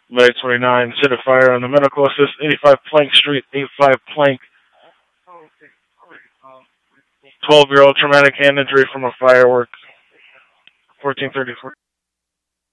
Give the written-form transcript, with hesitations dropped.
May 29, set of fire on the medical assist, 85 Plank Street, 85 Plank. 12-year-old traumatic hand injury from a firework. 1434.